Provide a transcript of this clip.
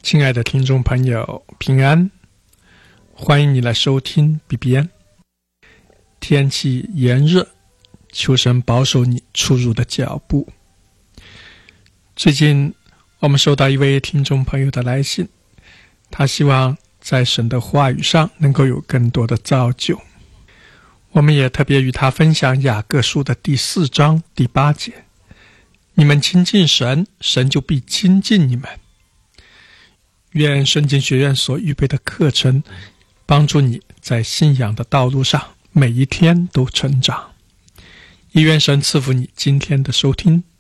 亲爱的听众朋友，平安，欢迎你来收听 BBN。 天气炎热，求神保守你出入的脚步。最近我们收到一位听众朋友的来信，他希望在神的话语上能够有更多的造就。我们也特别与他分享雅各书的第4章第8节，你们亲近神，神就必亲近你们。愿圣经学院所预备的课程帮助你在信仰的道路上每一天都成长。也愿神赐福你今天的收听。